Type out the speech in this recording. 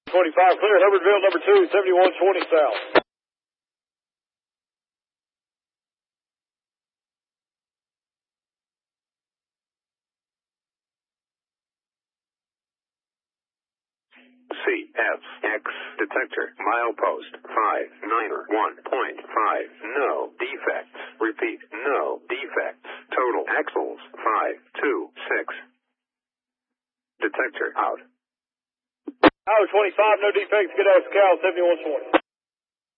25, clear Hubbardville, number 2, 7120 south. CFX detector, milepost 591.5, no defects. Repeat, no defects. Total axles 526. Detector out. Tower 25, no defects, get out of Cal 7120.